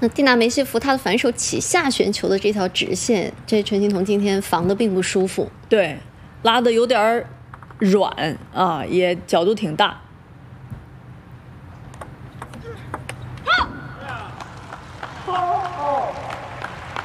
那蒂娜梅西弗他的反手起下旋球的这条直线，这陈欣彤今天防的并不舒服。 对，拉的有点软啊，也角度挺大。